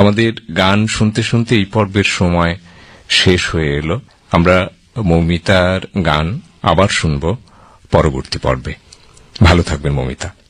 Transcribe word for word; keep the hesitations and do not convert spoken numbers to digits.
আমাদের গান শুনতে শুনতে এই পর্বের সময় শেষ হয়ে এলো। আমরা মৌমিতার গান আবার শুনব পরবর্তী পর্বে। ভালো থাকবেন মৌমিতা।